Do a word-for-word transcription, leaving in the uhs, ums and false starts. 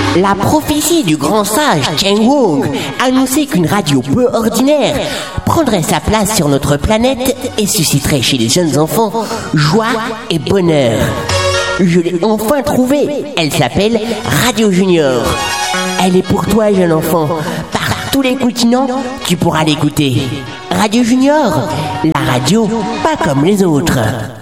La prophétie du grand sage Cheng Wong annonçait qu'une radio peu ordinaire prendrait sa place sur notre planète et susciterait chez les jeunes enfants joie et bonheur. Je l'ai enfin trouvée. Elle s'appelle Radio Junior. Elle est pour toi, jeune enfant. Par tous les continents, tu pourras l'écouter. Radio Junior, la radio pas comme les autres.